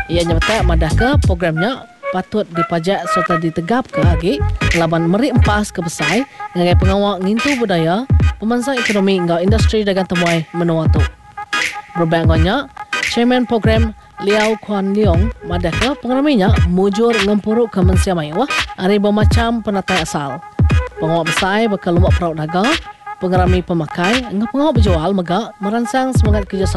Ia nyata madah ke programnya patut dipajak serta ditegap ke agi laban meri empas ke besai dengan pengawal ngintu budaya, pemansang ekonomi hingga industri dagang temuai menua tu. Berbanggonya, Chairman Program Liao Kuan Leong madah ke pengeraminya mujur ngempuruk ke mensia mayuah hari bermacam penatai asal. Pengawal besai bakal lumak peraut dagang, pengerami pemakai, dengan pengawal berjual megak merangsang semangat kerjasama.